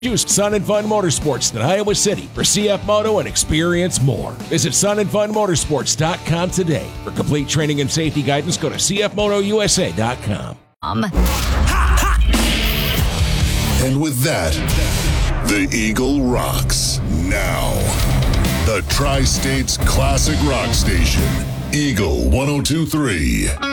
Use Sun and Fun Motorsports in Iowa City for CF Moto and experience more. Visit sunandfunmotorsports.com today. For complete training and safety guidance, go to cfmotousa.com. And with that, the Eagle rocks. Now, the Tri-States Classic Rock Station, Eagle 102.3.